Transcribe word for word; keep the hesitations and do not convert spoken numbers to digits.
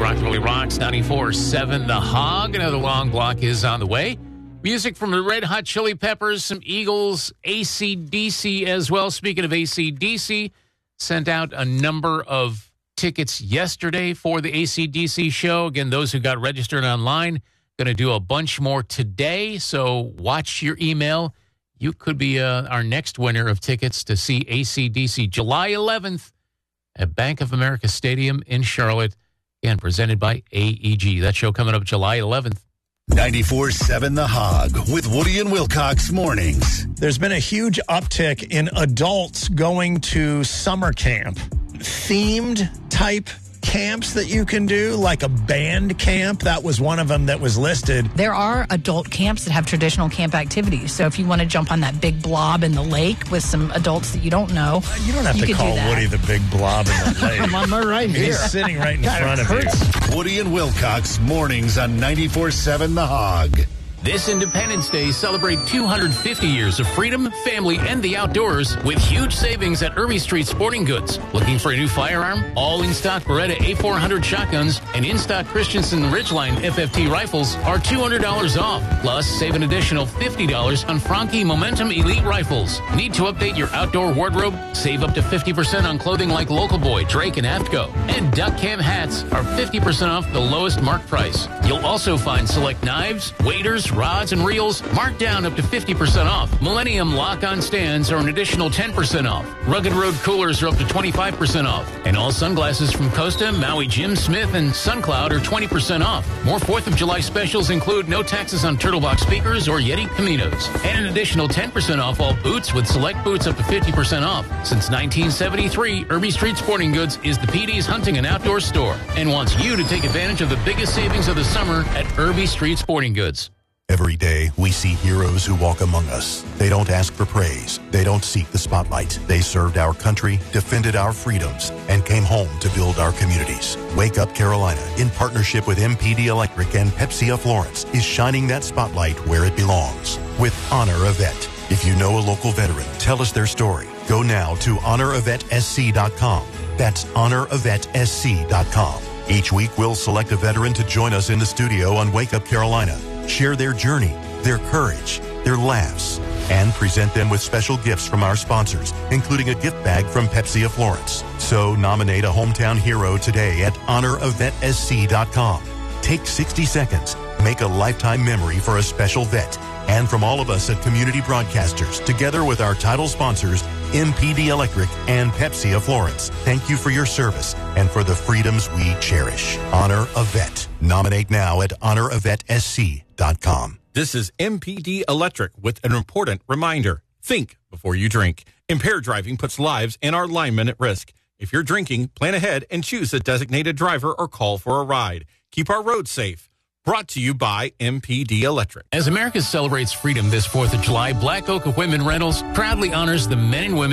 Rockville Rocks, ninety-four point seven The Hog. Another long block is on the way. Music from the Red Hot Chili Peppers, some Eagles, A C D C as well. Speaking of A C D C, sent out a number of tickets yesterday for the A C D C show. Again, those who got registered online, going to do a bunch more today. So watch your email. You could be uh, our next winner of tickets to see A C D C July eleventh at Bank of America Stadium in Charlotte. Again, presented by A E G. That show coming up July eleventh. ninety-four point seven The Hog with Woody and Wilcox mornings. There's been a huge uptick in adults going to summer camp. Themed type camps that you can do, like a band camp. That was one of them that was listed. There are adult camps that have traditional camp activities. So if you want to jump on that big blob in the lake with some adults that you don't know, you don't have you to call do Woody the big blob in the lake. I'm on my right here. He's sitting right in front of you. Woody and Wilcox mornings on ninety-four point seven The Hog. This Independence Day, celebrate two hundred fifty years of freedom, family, and the outdoors with huge savings at Irby Street Sporting Goods. Looking for a new firearm? All in-stock Beretta A four hundred shotguns and in-stock Christensen Ridgeline F F T rifles are two hundred dollars off. Plus, save an additional fifty dollars on Franke Momentum Elite rifles. Need to update your outdoor wardrobe? Save up to fifty percent on clothing like Local Boy, Drake, and Aftco. And Duck Cam hats are fifty percent off the lowest mark price. You'll also find select knives, waders, rods, and reels marked down up to fifty percent off. Millennium lock-on stands are an additional ten percent off. Rugged Road coolers are up to twenty-five percent off. And all sunglasses from Costa, Maui Jim Smith, and SunCloud are twenty percent off. More fourth of July specials include no taxes on Turtlebox speakers or Yeti Caminos. And an additional ten percent off all boots with select boots up to fifty percent off. Since nineteen seventy-three, Irby Street Sporting Goods is the P D's hunting and outdoor store and wants you to take advantage of the biggest savings of the summer at Irby Street Sporting Goods. Every day, we see heroes who walk among us. They don't ask for praise. They don't seek the spotlight. They served our country, defended our freedoms, and came home to build our communities. Wake Up Carolina, in partnership with M P D Electric and Pepsi of Florence, is shining that spotlight where it belongs. With Honor a Vet. If you know a local veteran, tell us their story. Go now to honor a vet s c dot com. That's honor a vet s c dot com. Each week, we'll select a veteran to join us in the studio on Wake Up Carolina. Share their journey, their courage, their laughs, and present them with special gifts from our sponsors, including a gift bag from Pepsi of Florence. So nominate a hometown hero today at honor a vet s c dot com. Take sixty seconds. Make a lifetime memory for a special vet. And from all of us at Community Broadcasters, together with our title sponsors, M P D Electric and Pepsi of Florence, thank you for your service and for the freedoms we cherish. Honor a Vet. Nominate now at honor a vet s c dot com. This is M P D Electric with an important reminder. Think before you drink. Impaired driving puts lives and our linemen at risk. If you're drinking, plan ahead and choose a designated driver or call for a ride. Keep our roads safe. Brought to you by M P D Electric. As America celebrates freedom this fourth of July, Black Oak Equipment Rentals proudly honors the men and women